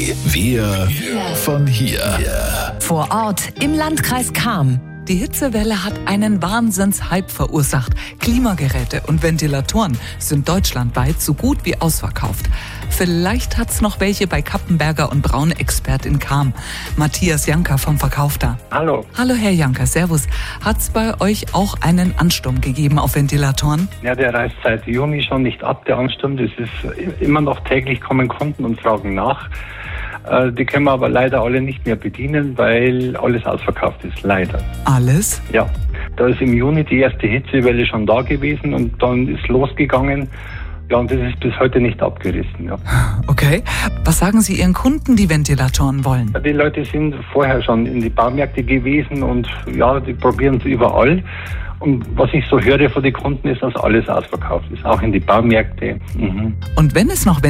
Wir von hier. Vor Ort im Landkreis Cham. Die Hitzewelle hat einen Wahnsinnshype verursacht. Klimageräte und Ventilatoren sind deutschlandweit so gut wie ausverkauft. Vielleicht hat's noch welche bei Kappenberger und Braun-Expert in Cham. Matthias Janker vom Verkauf da. Hallo. Hallo Herr Janker, servus. Hat's bei euch auch einen Ansturm gegeben auf Ventilatoren? Ja, der reißt seit Juni schon nicht ab, der Ansturm. Das ist immer noch täglich kommen Kunden und fragen nach. Die können wir aber leider alle nicht mehr bedienen, weil alles ausverkauft ist, leider. Alles? Ja, da ist im Juni die erste Hitzewelle schon da gewesen und dann ist losgegangen. Ja, und das ist bis heute nicht abgerissen. Ja. Okay. Was sagen Sie Ihren Kunden, die Ventilatoren wollen? Ja, die Leute sind vorher schon in die Baumärkte gewesen und ja, die probieren es überall. Und was ich so höre von den Kunden ist, dass alles ausverkauft ist, auch in die Baumärkte. Und wenn es noch